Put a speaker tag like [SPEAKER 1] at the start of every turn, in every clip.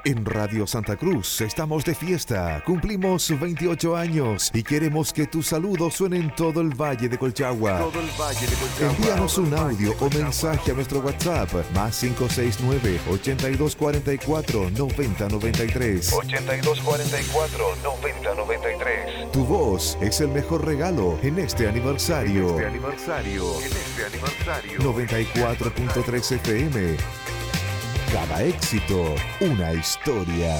[SPEAKER 1] En Radio Santa Cruz estamos de fiesta, cumplimos 28 años y queremos que tus saludos suenen en todo el Valle de Colchagua. Envíanos un audio o mensaje a nuestro WhatsApp más 569-8244-9093. 8244-9093. Tu voz es el mejor regalo en este aniversario. 94.3 FM. Cada éxito, una historia.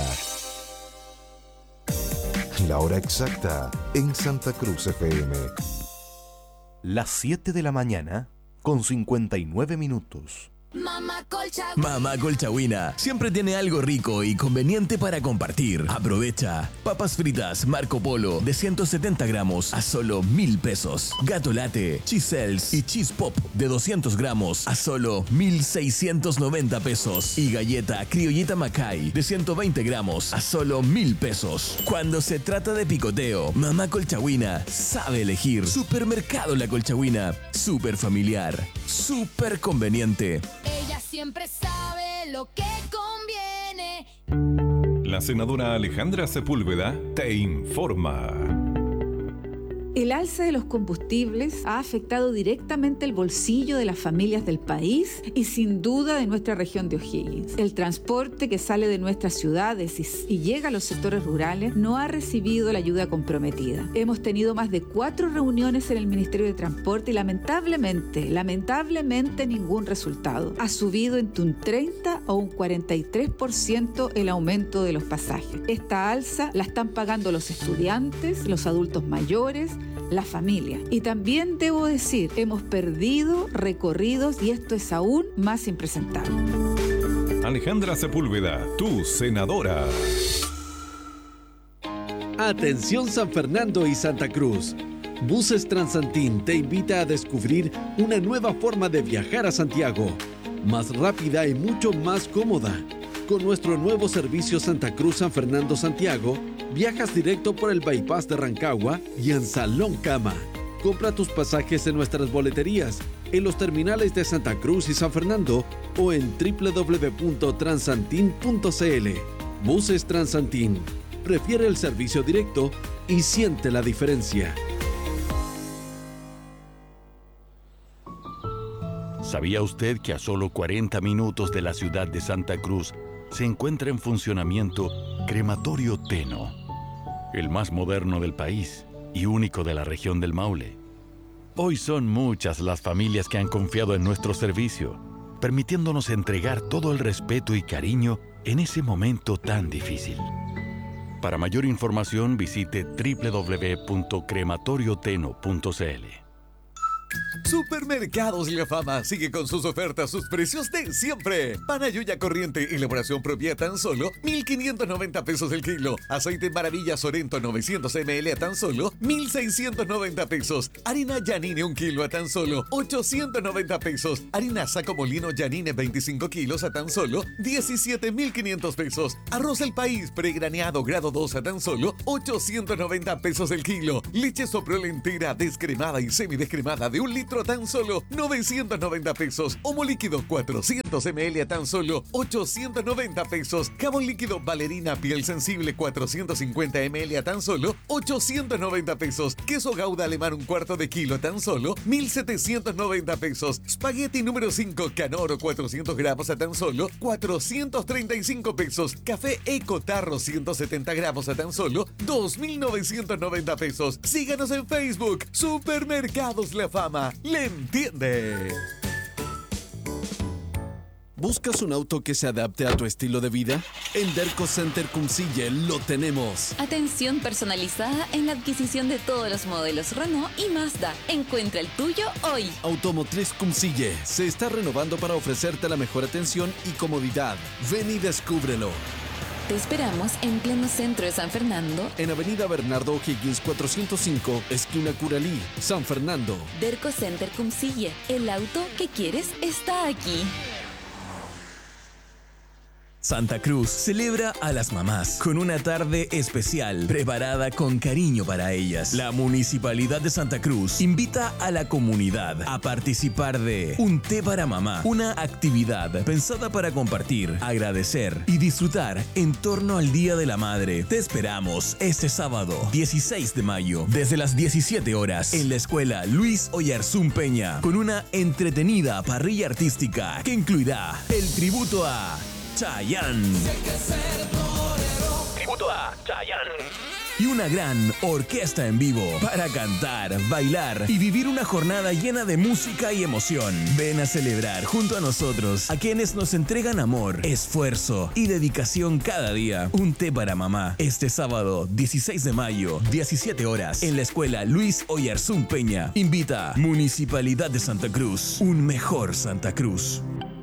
[SPEAKER 1] La hora exacta en Santa Cruz FM.
[SPEAKER 2] Las 7 de la mañana con 59 minutos.
[SPEAKER 3] Mamá Colchagüina siempre tiene algo rico y conveniente para compartir. Aprovecha. Papas fritas Marco Polo de 170 gramos a solo 1.000 pesos. Gato Latte, Cheesells y Cheese Pop de 200 gramos a solo 1.690 pesos. Y galleta Criollita Macay de 120 gramos a solo 1.000 pesos. Cuando se trata de picoteo, Mamá Colchagüina sabe elegir. Supermercado La Colchagüina. Súper familiar. Súper conveniente.
[SPEAKER 4] Ella siempre sabe lo que conviene.
[SPEAKER 5] La senadora Alejandra Sepúlveda te informa.
[SPEAKER 6] El alza de los combustibles ha afectado directamente el bolsillo de las familias del país y sin duda de nuestra región de O'Higgins. El transporte que sale de nuestras ciudades y llega a los sectores rurales no ha recibido la ayuda comprometida. Hemos tenido más de 4 reuniones en el Ministerio de Transporte y lamentablemente ningún resultado. Ha subido entre un 30 o un 43% el aumento de los pasajes. Esta alza la están pagando los estudiantes, los adultos mayores, la familia. Y también debo decir, hemos perdido recorridos y esto es aún más impresentable.
[SPEAKER 5] Alejandra Sepúlveda, tu senadora.
[SPEAKER 7] Atención San Fernando y Santa Cruz. Buses Transantín te invita a descubrir una nueva forma de viajar a Santiago. Más rápida y mucho más cómoda. Con nuestro nuevo servicio Santa Cruz San Fernando Santiago, viajas directo por el bypass de Rancagua y en Salón Cama. Compra tus pasajes en nuestras boleterías, en los terminales de Santa Cruz y San Fernando o en www.transantin.cl. Buses Transantin. Prefiere el servicio directo y siente la diferencia.
[SPEAKER 8] ¿Sabía usted que a solo 40 minutos de la ciudad de Santa Cruz se encuentra en funcionamiento Crematorio Teno, el más moderno del país y único de la región del Maule? Hoy son muchas las familias que han confiado en nuestro servicio, permitiéndonos entregar todo el respeto y cariño en ese momento tan difícil. Para mayor información visite www.crematorioteno.cl.
[SPEAKER 9] Supermercados La Fama sigue con sus ofertas, sus precios de siempre. Panayuya corriente, elaboración propia, tan solo 1.590 pesos el kilo. Aceite Maravilla Sorento 900 ml a tan solo 1.690 pesos. Harina Yanine 1 kilo a tan solo 890 pesos. Harina Saco Molino Yanine 25 kilos a tan solo 17.500 pesos. Arroz El País pregraneado grado 2 a tan solo 890 pesos el kilo. Leche Soprole entera, descremada y semidescremada de 1 litro a tan solo 990 pesos. Homo líquido 400 ml a tan solo 890 pesos. Jabón líquido Valerina piel sensible 450 ml a tan solo 890 pesos. Queso Gouda alemán 1/4 de kilo a tan solo 1.790 pesos. Spaghetti número 5 Canoro 400 gramos a tan solo 435 pesos. Café Eco Tarro 170 gramos a tan solo 2.990 pesos. Síganos en Facebook. Supermercados La Fama. ¡Le entiende!
[SPEAKER 7] ¿Buscas un auto que se adapte a tu estilo de vida? En Derco Center Cumcille lo tenemos.
[SPEAKER 10] Atención personalizada en la adquisición de todos los modelos Renault y Mazda. Encuentra el tuyo hoy.
[SPEAKER 7] Automotriz Cumcille se está renovando para ofrecerte la mejor atención y comodidad. Ven y descúbrelo.
[SPEAKER 10] Te esperamos en pleno centro de San Fernando.
[SPEAKER 7] En Avenida Bernardo O'Higgins 405, esquina Curalí, San Fernando.
[SPEAKER 10] Derco Center Cumcille. El auto que quieres está aquí.
[SPEAKER 3] Santa Cruz celebra a las mamás con una tarde especial preparada con cariño para ellas. La Municipalidad de Santa Cruz invita a la comunidad a participar de Un Té para Mamá, una actividad pensada para compartir, agradecer y disfrutar en torno al Día de la Madre. Te esperamos este sábado 16 de mayo desde las 17 horas en la Escuela Luis Oyarzún Peña con una entretenida parrilla artística que incluirá el tributo a Chayanne. Tributo a Chayanne. Y una gran orquesta en vivo para cantar, bailar y vivir una jornada llena de música y emoción. Ven a celebrar junto a nosotros a quienes nos entregan amor, esfuerzo y dedicación cada día. Un té para mamá. Este sábado 16 de mayo, 17 horas, en la Escuela Luis Oyarzún Peña. Invita Municipalidad de Santa Cruz. Un mejor Santa Cruz.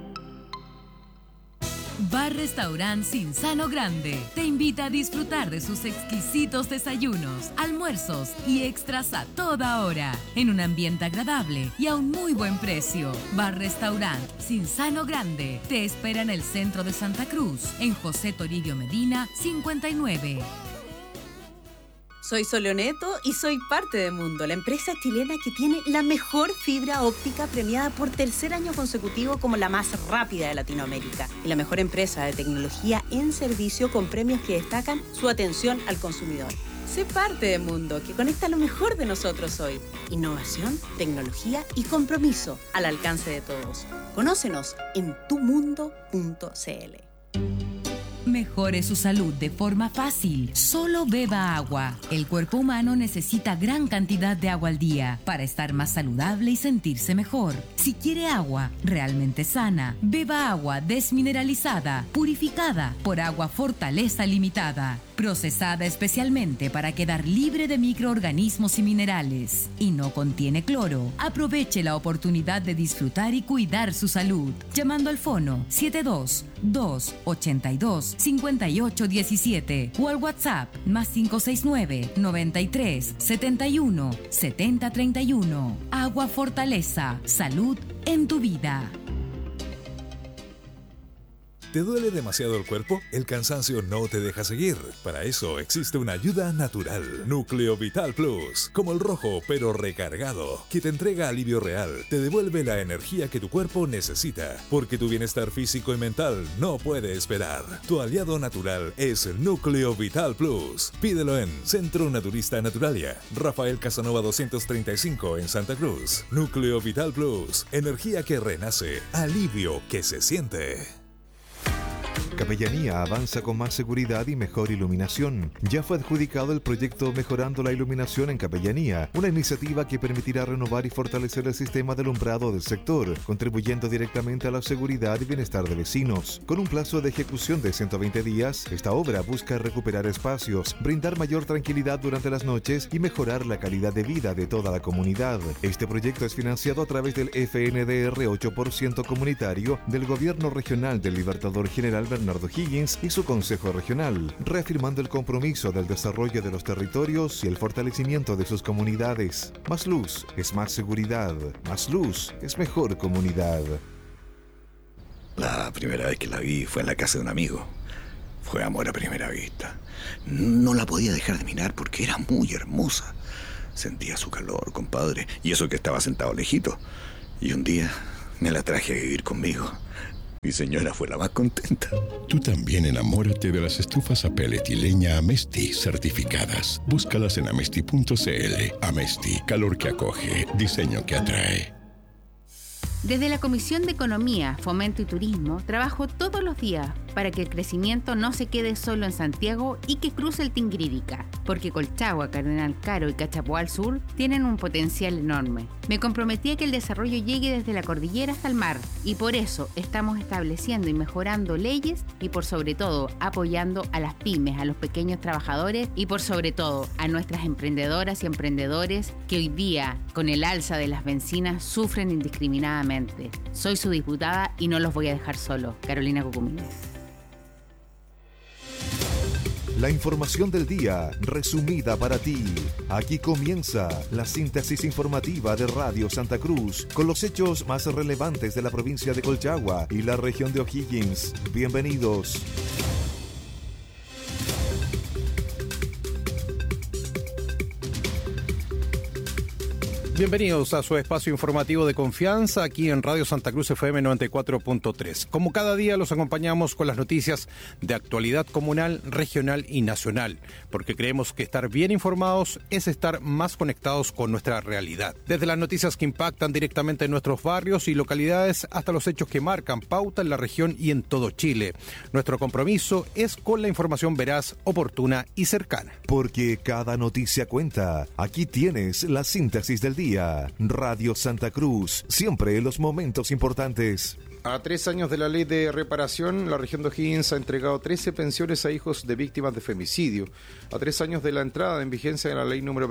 [SPEAKER 11] Bar Restaurant Cinzano Grande te invita a disfrutar de sus exquisitos desayunos, almuerzos y extras a toda hora, en un ambiente agradable y a un muy buen precio. Bar Restaurant Cinzano Grande te espera en el centro de Santa Cruz, en José Toribio Medina 59.
[SPEAKER 12] Soy Soloneto y soy parte de Mundo, la empresa chilena que tiene la mejor fibra óptica premiada por tercer año consecutivo como la más rápida de Latinoamérica y la mejor empresa de tecnología en servicio con premios que destacan su atención al consumidor. Sé parte de Mundo, que conecta lo mejor de nosotros hoy. Innovación, tecnología y compromiso al alcance de todos. Conócenos en tumundo.cl.
[SPEAKER 11] Mejore su salud de forma fácil. Solo beba agua. El cuerpo humano necesita gran cantidad de agua al día para estar más saludable y sentirse mejor. Si quiere agua realmente sana, beba agua desmineralizada, purificada por Agua Fortaleza Limitada, procesada especialmente para quedar libre de microorganismos y minerales. Y no contiene cloro. Aproveche la oportunidad de disfrutar y cuidar su salud. Llamando al fono 72-282-5817 o al WhatsApp +569 93 71 70 31. Agua Fortaleza. Salud en tu vida.
[SPEAKER 13] ¿Te duele demasiado el cuerpo? El cansancio no te deja seguir. Para eso existe una ayuda natural. Núcleo Vital Plus. Como el rojo, pero recargado. Que te entrega alivio real. Te devuelve la energía que tu cuerpo necesita. Porque tu bienestar físico y mental no puede esperar. Tu aliado natural es el Núcleo Vital Plus. Pídelo en Centro Naturista Naturalia. Rafael Casanova 235 en Santa Cruz. Núcleo Vital Plus. Energía que renace. Alivio que se siente.
[SPEAKER 1] Capellanía avanza con más seguridad y mejor iluminación. Ya fue adjudicado el proyecto Mejorando la Iluminación en Capellanía, una iniciativa que permitirá renovar y fortalecer el sistema de alumbrado del sector, contribuyendo directamente a la seguridad y bienestar de vecinos. Con un plazo de ejecución de 120 días, esta obra busca recuperar espacios, brindar mayor tranquilidad durante las noches y mejorar la calidad de vida de toda la comunidad. Este proyecto es financiado a través del FNDR 8% comunitario del Gobierno Regional del Libertador General Bernardo Higgins y su Consejo Regional, reafirmando el compromiso del desarrollo de los territorios y el fortalecimiento de sus comunidades. Más luz es más seguridad. Más luz es mejor comunidad.
[SPEAKER 14] La primera vez que la vi fue en la casa de un amigo. Fue amor a primera vista. No la podía dejar de mirar porque era muy hermosa. Sentía su calor, compadre, y eso que estaba sentado lejito. Y un día me la traje a vivir conmigo. Mi señora fue la más contenta.
[SPEAKER 15] Tú también enamórate de las estufas a pellet y leña Amesti certificadas. Búscalas en amesti.cl. Amesti, calor que acoge, diseño que atrae.
[SPEAKER 16] Desde la Comisión de Economía, Fomento y Turismo, trabajo todos los días para que el crecimiento no se quede solo en Santiago y que cruce el Tingrírica, porque Colchagua, Cardenal Caro y Cachapoal al sur tienen un potencial enorme. Me comprometí a que el desarrollo llegue desde la cordillera hasta el mar y por eso estamos estableciendo y mejorando leyes y por sobre todo apoyando a las pymes, a los pequeños trabajadores y por sobre todo a nuestras emprendedoras y emprendedores que hoy día con el alza de las bencinas sufren indiscriminadamente. Soy su diputada y no los voy a dejar solo. Carolina Cucumínez.
[SPEAKER 1] La información del día, resumida para ti. Aquí comienza la síntesis informativa de Radio Santa Cruz, con los hechos más relevantes de la provincia de Colchagua y la región de O'Higgins. Bienvenidos.
[SPEAKER 17] Bienvenidos a su espacio informativo de confianza aquí en Radio Santa Cruz FM 94.3. Como cada día los acompañamos con las noticias de actualidad comunal, regional y nacional, porque creemos que estar bien informados es estar más conectados con nuestra realidad. Desde las noticias que impactan directamente en nuestros barrios y localidades hasta los hechos que marcan pauta en la región y en todo Chile. Nuestro compromiso es con la información veraz, oportuna y cercana.
[SPEAKER 1] Porque cada noticia cuenta. Aquí tienes la síntesis del día. Radio Santa Cruz, siempre en los momentos importantes.
[SPEAKER 17] A 3 años de la ley de reparación, la región de O'Higgins ha entregado 13 pensiones a hijos de víctimas de femicidio. A 3 años de la entrada en vigencia de la ley número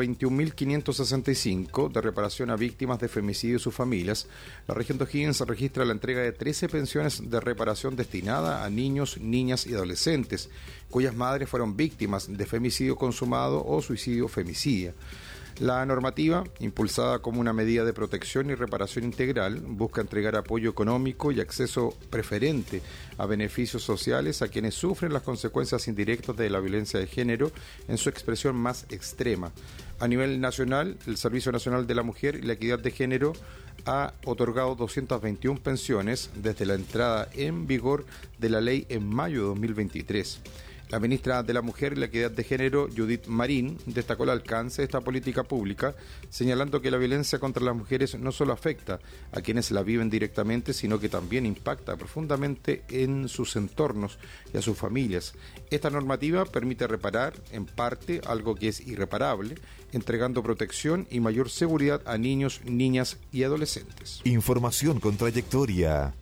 [SPEAKER 17] 21.565 de reparación a víctimas de femicidio y sus familias, la región de O'Higgins registra la entrega de 13 pensiones de reparación destinada a niños, niñas y adolescentes, cuyas madres fueron víctimas de femicidio consumado o suicidio femicida. La normativa, impulsada como una medida de protección y reparación integral, busca entregar apoyo económico y acceso preferente a beneficios sociales a quienes sufren las consecuencias indirectas de la violencia de género en su expresión más extrema. A nivel nacional, el Servicio Nacional de la Mujer y la Equidad de Género ha otorgado 221 pensiones desde la entrada en vigor de la ley en mayo de 2023. La ministra de la Mujer y la Equidad de Género, Judith Marín, destacó el alcance de esta política pública, señalando que la violencia contra las mujeres no solo afecta a quienes la viven directamente, sino que también impacta profundamente en sus entornos y a sus familias. Esta normativa permite reparar, en parte, algo que es irreparable, entregando protección y mayor seguridad a niños, niñas y adolescentes.
[SPEAKER 1] Información con trayectoria.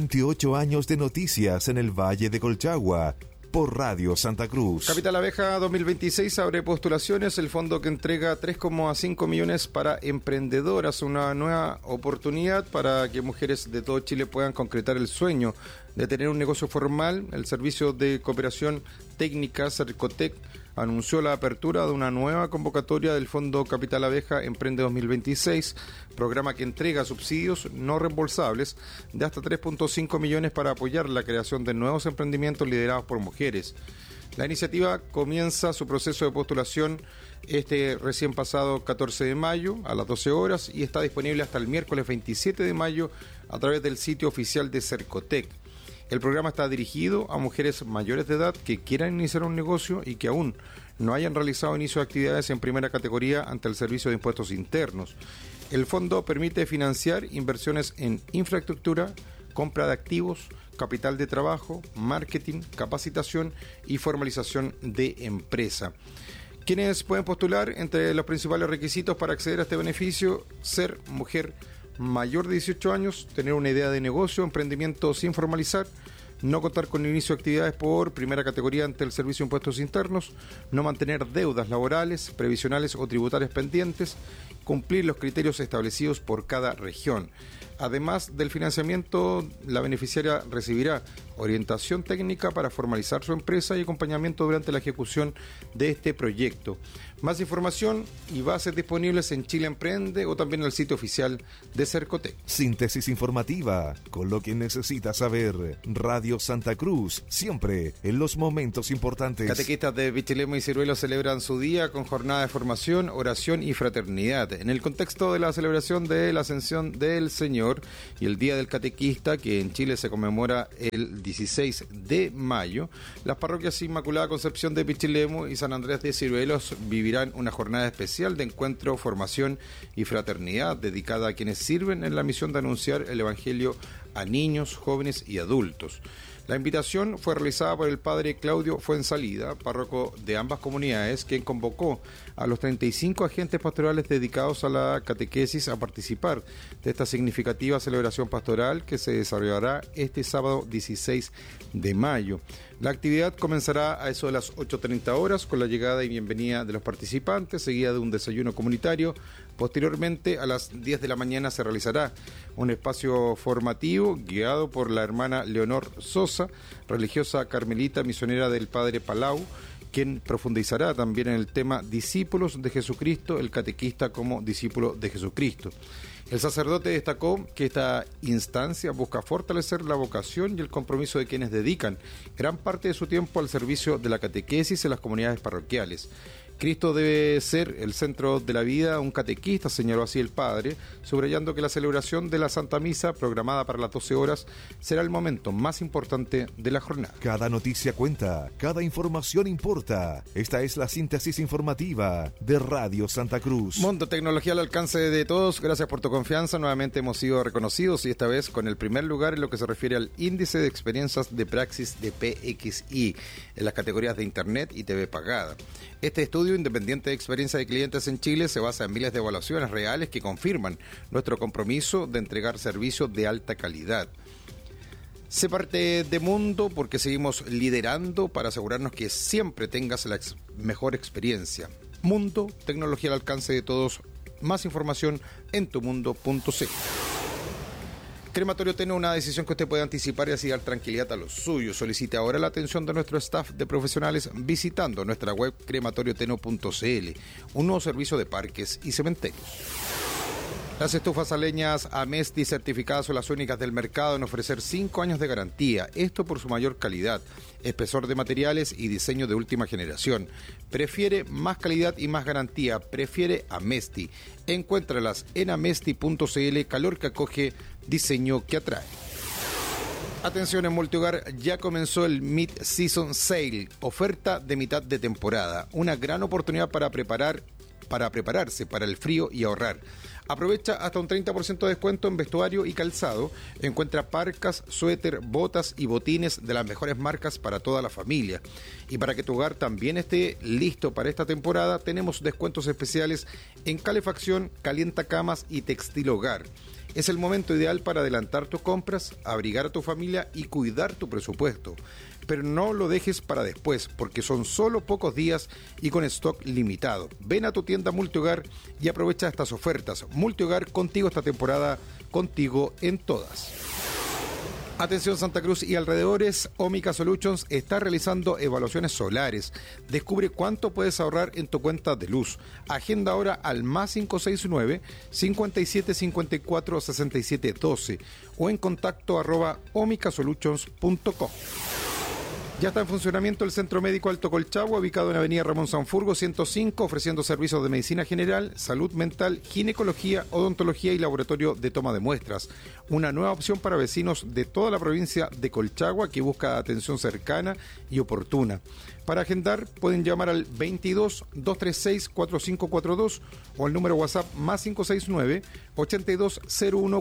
[SPEAKER 1] 28 años de noticias en el Valle de Colchagua. Por Radio Santa Cruz.
[SPEAKER 17] Capital Abeja 2026 abre postulaciones. El fondo que entrega 3,5 millones para emprendedoras. Una nueva oportunidad para que mujeres de todo Chile puedan concretar el sueño de tener un negocio formal. El Servicio de Cooperación Técnica Cercotec anunció la apertura de una nueva convocatoria del Fondo Capital Abeja Emprende 2026, programa que entrega subsidios no reembolsables de hasta 3,5 millones para apoyar la creación de nuevos emprendimientos liderados por mujeres. La iniciativa comienza su proceso de postulación este recién pasado 14 de mayo a las 12 horas y está disponible hasta el miércoles 27 de mayo a través del sitio oficial de Cercotec. El programa está dirigido a mujeres mayores de edad que quieran iniciar un negocio y que aún no hayan realizado inicio de actividades en primera categoría ante el Servicio de Impuestos Internos. El fondo permite financiar inversiones en infraestructura, compra de activos, capital de trabajo, marketing, capacitación y formalización de empresa. ¿Quiénes pueden postular? Entre los principales requisitos para acceder a este beneficio: ser mujer mayor de 18 años, tener una idea de negocio, emprendimiento sin formalizar, no contar con inicio de actividades por primera categoría ante el Servicio de Impuestos Internos, no mantener deudas laborales, previsionales o tributarias pendientes, cumplir los criterios establecidos por cada región. Además del financiamiento, la beneficiaria recibirá orientación técnica para formalizar su empresa y acompañamiento durante la ejecución de este proyecto. Más información y bases disponibles en Chile Emprende o también en el sitio oficial de Cercotec.
[SPEAKER 1] Síntesis informativa, con lo que necesitas saber. Radio Santa Cruz, siempre en los momentos importantes.
[SPEAKER 17] Catequistas de Pichilemu y Ciruelo celebran su día con jornada de formación, oración y fraternidad. En el contexto de la celebración de la Ascensión del Señor y el Día del Catequista, que en Chile se conmemora el 16 de mayo, las parroquias Inmaculada Concepción de Pichilemu y San Andrés de Ciruelos vivirán una jornada especial de encuentro, formación y fraternidad dedicada a quienes sirven en la misión de anunciar el Evangelio a niños, jóvenes y adultos. La invitación fue realizada por el padre Claudio Fuensalida, párroco de ambas comunidades, quien convocó a los 35 agentes pastorales dedicados a la catequesis a participar de esta significativa celebración pastoral que se desarrollará este sábado 16 de mayo. La actividad comenzará a eso de las 8:30 horas con la llegada y bienvenida de los participantes, seguida de un desayuno comunitario. Posteriormente, a las 10 de la mañana se realizará un espacio formativo guiado por la hermana Leonor Sosa, religiosa carmelita misionera del Padre Palau, quien profundizará también en el tema discípulos de Jesucristo, el catequista como discípulo de Jesucristo. El sacerdote destacó que esta instancia busca fortalecer la vocación y el compromiso de quienes dedican gran parte de su tiempo al servicio de la catequesis en las comunidades parroquiales. Cristo debe ser el centro de la vida, un catequista, señaló así el padre, subrayando que la celebración de la Santa Misa, programada para las 12 horas, será el momento más importante de la jornada.
[SPEAKER 1] Cada noticia cuenta, cada información importa. Esta es la síntesis informativa de Radio Santa Cruz.
[SPEAKER 17] Mundo Tecnología al alcance de todos, gracias por tu confianza. Nuevamente hemos sido reconocidos y esta vez con el primer lugar en lo que se refiere al índice de experiencias de praxis de PXI, en las categorías de Internet y TV pagada. Este estudio independiente de experiencia de clientes en Chile se basa en miles de evaluaciones reales que confirman nuestro compromiso de entregar servicios de alta calidad. Sé parte de Mundo porque seguimos liderando para asegurarnos que siempre tengas la mejor experiencia. Mundo, tecnología al alcance de todos. Más información en tumundo.cl. Crematorio Teno, una decisión que usted puede anticipar y así dar tranquilidad a los suyos. Solicite ahora la atención de nuestro staff de profesionales visitando nuestra web crematorioteno.cl, un nuevo servicio de parques y cementerios. Las estufas a leñas Amesti certificadas son las únicas del mercado en ofrecer 5 años de garantía, esto por su mayor calidad, espesor de materiales y diseño de última generación. Prefiere más calidad y más garantía, prefiere Amesti. Encuéntralas en amesti.cl, calor que acoge, diseño que atrae. Atención, en Multihogar ya comenzó el Mid-Season Sale, oferta de mitad de temporada, una gran oportunidad para prepararse para el frío y ahorrar. Aprovecha hasta un 30% de descuento en vestuario y calzado. Encuentra parcas, suéter, botas y botines de las mejores marcas para toda la familia. Y para que tu hogar también esté listo para esta temporada, tenemos descuentos especiales en calefacción, calientacamas y textil hogar. Es el momento ideal para adelantar tus compras, abrigar a tu familia y cuidar tu presupuesto. Pero no lo dejes para después, porque son solo pocos días y con stock limitado. Ven a tu tienda Multihogar y aprovecha estas ofertas. Multihogar, contigo esta temporada, contigo en todas. Atención Santa Cruz y alrededores, Omica Solutions está realizando evaluaciones solares. Descubre cuánto puedes ahorrar en tu cuenta de luz. Agenda ahora al +569 5754 6712 o en contacto @omicasolutions.com. Ya está en funcionamiento el Centro Médico Alto Colchagua, ubicado en Avenida Ramón Sanfurgo 105, ofreciendo servicios de medicina general, salud mental, ginecología, odontología y laboratorio de toma de muestras. Una nueva opción para vecinos de toda la provincia de Colchagua que busca atención cercana y oportuna. Para agendar pueden llamar al 22 236 4542 o al número WhatsApp +569 8201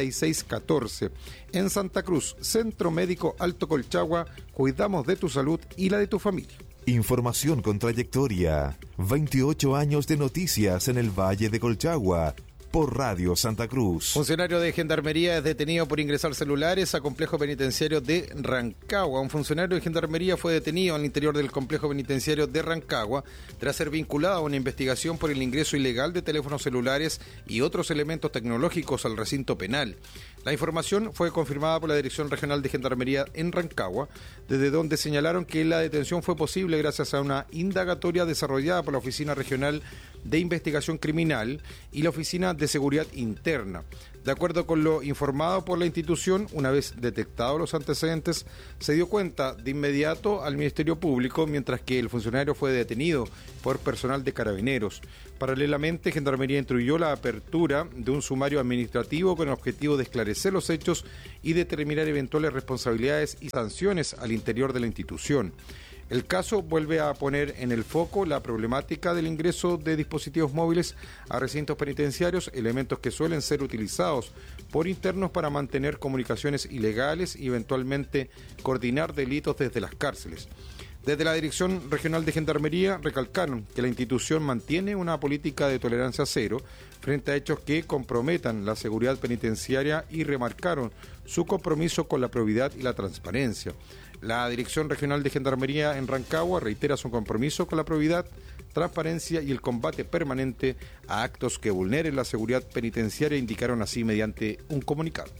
[SPEAKER 17] 4614. En Santa Cruz, Centro Médico Alto Colchagua, cuidamos de tu salud y la de tu familia.
[SPEAKER 1] Información con trayectoria. 28 años de noticias en el Valle de Colchagua. Por Radio Santa Cruz.
[SPEAKER 17] Funcionario de Gendarmería es detenido por ingresar celulares a complejo penitenciario de Rancagua. Un funcionario de Gendarmería fue detenido al interior del complejo penitenciario de Rancagua tras ser vinculado a una investigación por el ingreso ilegal de teléfonos celulares y otros elementos tecnológicos al recinto penal. La información fue confirmada por la Dirección Regional de Gendarmería en Rancagua, desde donde señalaron que la detención fue posible gracias a una indagatoria desarrollada por la Oficina Regional de Investigación Criminal y la Oficina de Seguridad Interna. De acuerdo con lo informado por la institución, una vez detectados los antecedentes, se dio cuenta de inmediato al Ministerio Público, mientras que el funcionario fue detenido por personal de Carabineros. Paralelamente, Gendarmería instruyó la apertura de un sumario administrativo con el objetivo de esclarecer los hechos y determinar eventuales responsabilidades y sanciones al interior de la institución. El caso vuelve a poner en el foco la problemática del ingreso de dispositivos móviles a recintos penitenciarios, elementos que suelen ser utilizados por internos para mantener comunicaciones ilegales y eventualmente coordinar delitos desde las cárceles. Desde la Dirección Regional de Gendarmería recalcaron que la institución mantiene una política de tolerancia cero frente a hechos que comprometan la seguridad penitenciaria y remarcaron su compromiso con la probidad y la transparencia. La Dirección Regional de Gendarmería en Rancagua reitera su compromiso con la probidad, transparencia y el combate permanente a actos que vulneren la seguridad penitenciaria, indicaron así mediante un comunicado.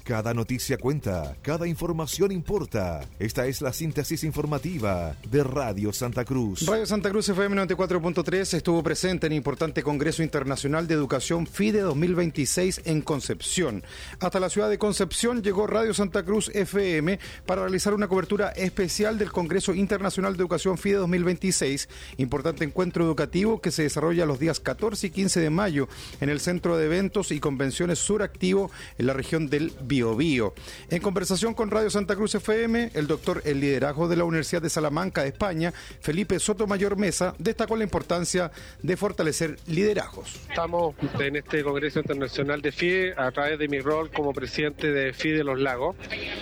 [SPEAKER 1] Cada noticia cuenta, cada información importa. Esta es la síntesis informativa de Radio Santa Cruz.
[SPEAKER 17] Radio Santa Cruz FM 94.3 estuvo presente en el importante Congreso Internacional de Educación FIDE 2026 en Concepción. Hasta la ciudad de Concepción llegó Radio Santa Cruz FM para realizar una cobertura especial del Congreso Internacional de Educación FIDE 2026, importante encuentro educativo que se desarrolla los días 14 y 15 de mayo en el Centro de Eventos y Convenciones Suractivo en la región del Biobío. En conversación con Radio Santa Cruz FM, el doctor en liderazgo de la Universidad de Salamanca de España, Felipe Sotomayor Mesa, destacó la importancia de fortalecer liderazgos.
[SPEAKER 18] Estamos en este Congreso Internacional de FIDE a través de mi rol como presidente de FIDE Los Lagos.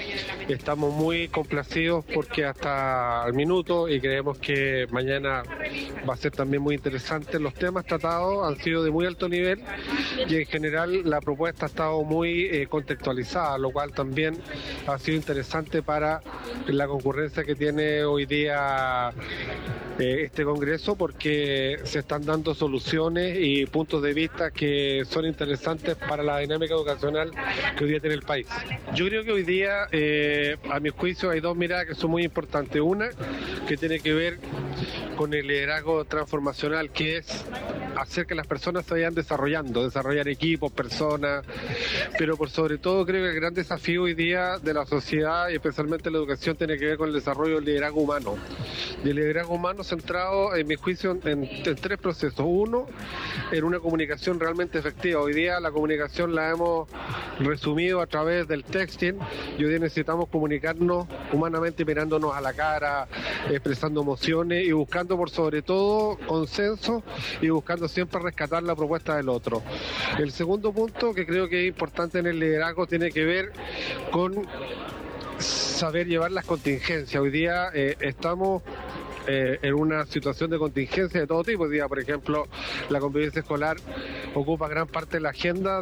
[SPEAKER 18] Estamos muy complacidos porque hasta el minuto, y creemos que mañana va a ser también muy interesante, los temas tratados han sido de muy alto nivel y en general la propuesta ha estado muy contextualizada, lo cual también ha sido interesante para la concurrencia que tiene hoy día este Congreso, porque se están dando soluciones y puntos de vista que son interesantes para la dinámica educacional que hoy día tiene el país. Yo creo que hoy día, a mi juicio, hay dos miradas que son muy importantes. Una, que tiene que ver con el liderazgo transformacional, que es hacer que las personas se vayan desarrollando, desarrollar equipos, personas, pero por sobre todo creo que el gran desafío hoy día de la sociedad y especialmente la educación tiene que ver con el desarrollo del liderazgo humano. Y el liderazgo humano centrado, en mi juicio, en tres procesos. Uno, en una comunicación realmente efectiva. Hoy día la comunicación la hemos resumido a través del texting y hoy día necesitamos comunicarnos humanamente, mirándonos a la cara, expresando emociones y buscando por sobre todo consenso y buscando siempre rescatar la propuesta del otro. El segundo punto que creo que es importante en el liderazgo tiene que ver con saber llevar las contingencias. Hoy día estamos en una situación de contingencia de todo tipo. Hoy día, por ejemplo, la convivencia escolar ocupa gran parte de la agenda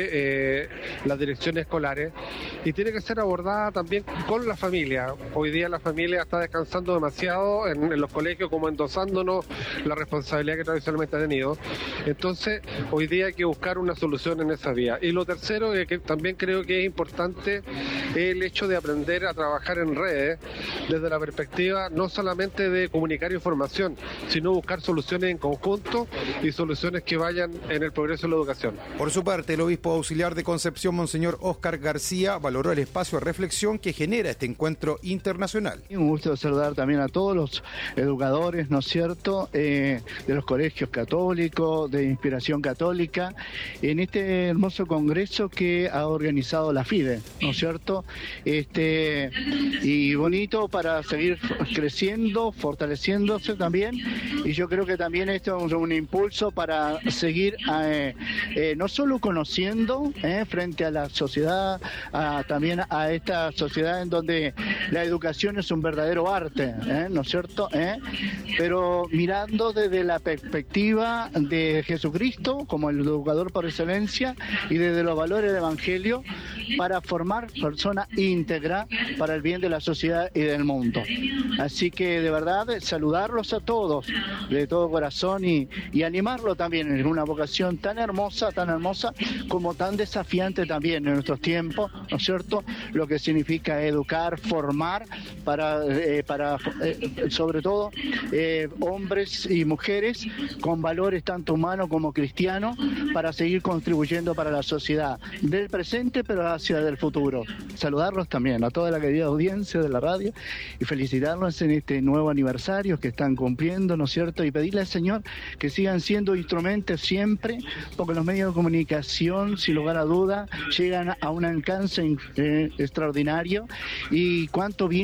[SPEAKER 18] de las direcciones escolares y tiene que ser abordada también con la familia. Hoy día la familia está descansando demasiado en los colegios, como endosándonos la responsabilidad que tradicionalmente ha tenido. Entonces, hoy día hay que buscar una solución en esa vía. Y lo tercero, que también creo que es importante, es el hecho de aprender a trabajar en redes desde la perspectiva no solamente de comunicar información, sino buscar soluciones en conjunto y soluciones que vayan en el progreso de la educación.
[SPEAKER 17] Por su parte, el obispo auxiliar de Concepción, Monseñor Óscar García, valoró el espacio de reflexión que genera este encuentro internacional.
[SPEAKER 19] Un gusto saludar también a todos los educadores, ¿no es cierto?, de los colegios católicos, de inspiración católica, en este hermoso congreso que ha organizado la FIDE, ¿no es cierto?, y bonito para seguir creciendo, fortaleciéndose también, y yo creo que también esto es un impulso para seguir no solo conociendo frente a la sociedad, también a esta sociedad en donde la educación es un verdadero arte, ¿no es cierto?, pero mirando desde la perspectiva de Jesucristo como el educador por excelencia y desde los valores del Evangelio para formar personas íntegras para el bien de la sociedad y del mundo. Así que de verdad saludarlos a todos de todo corazón y animarlo también en una vocación tan hermosa como tan desafiante también en nuestros tiempos, ¿no es cierto?, lo que significa educar, formar para sobre todo hombres y mujeres con valores tanto humanos como cristianos para seguir contribuyendo para la sociedad del presente pero hacia el futuro. Saludarlos también a toda la querida audiencia de la radio y felicitarlos en este nuevo aniversario que están cumpliendo, ¿no es cierto?, y pedirle al Señor que sigan siendo instrumentos siempre, porque los medios de comunicación, sin lugar a duda, llegan a un alcance extraordinario y cuánto bien